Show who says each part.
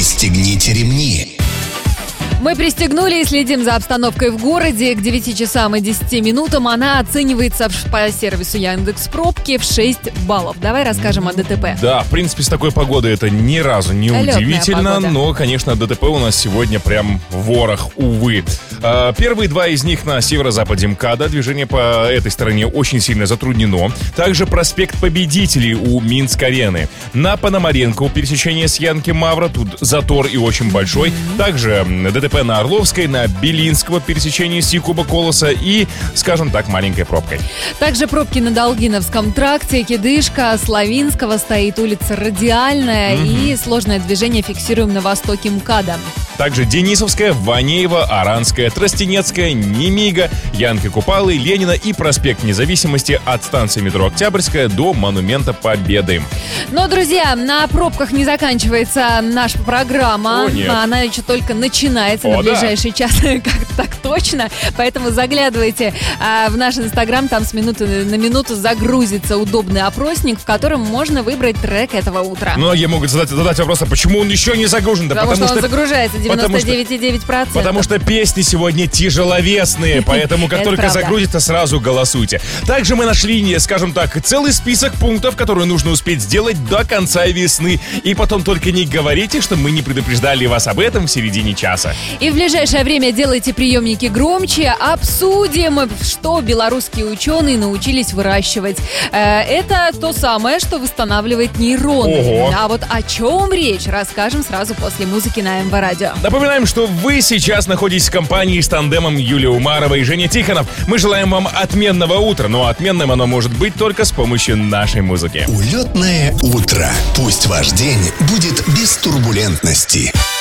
Speaker 1: Пристегните ремни.
Speaker 2: Мы пристегнули и следим за обстановкой в городе. К 9 часам и 10 минутам она оценивается по сервису Яндекс.Пробки в 6 баллов. Давай расскажем о ДТП.
Speaker 3: Да, в принципе, с такой погодой это ни разу не удивительно, но, конечно, ДТП у нас сегодня прям ворох, увы. Первые два из них на северо-западе МКАДа. Движение по этой стороне очень сильно затруднено. Также проспект Победителей у Минск-арены. На Пономаренко у пересечения с Янки-Мавра тут затор и очень большой. Также ДТП на Орловской, на Белинского пересечении с Якуба-Колоса и, скажем так, маленькой пробкой.
Speaker 2: Также пробки на Долгиновском тракте, Кидышка, Славинского, стоит улица Радиальная и сложное движение фиксируем на востоке МКАДа.
Speaker 3: Также Денисовская, Ванеева, Аранская, Тростенецкая, Немига, Янки Купалы, Ленина и проспект Независимости от станции метро Октябрьская до Монумента Победы.
Speaker 2: Но, друзья, на пробках не заканчивается наша программа. Она еще только начинается на ближайший час, как так точно. Поэтому заглядывайте в наш Инстаграм, там с минуты на минуту загрузится удобный опросник, в котором можно выбрать трек этого утра.
Speaker 3: Многие могут задать вопрос, а почему он еще не загружен?
Speaker 2: Потому что он загружается 99,9%.
Speaker 3: Потому что песни сегодня тяжеловесные, поэтому как только загрузится, сразу голосуйте. Также мы нашли, скажем так, целый список пунктов, которые нужно успеть сделать до конца весны. И потом только не говорите, что мы не предупреждали вас об этом в середине часа.
Speaker 2: И в ближайшее время делайте приемники громче, обсудим, что белорусские ученые научились выращивать. Это то самое, что восстанавливает нейроны.
Speaker 3: Ого.
Speaker 2: А вот о чем речь, расскажем сразу после музыки на МВ Радио.
Speaker 3: Напоминаем, что вы сейчас находитесь в компании с тандемом Юлия Умарова и Женя Тихонов. Мы желаем вам отменного утра, но отменным оно может быть только с помощью нашей музыки.
Speaker 1: Улетное утро. Пусть ваш день будет без турбулентности.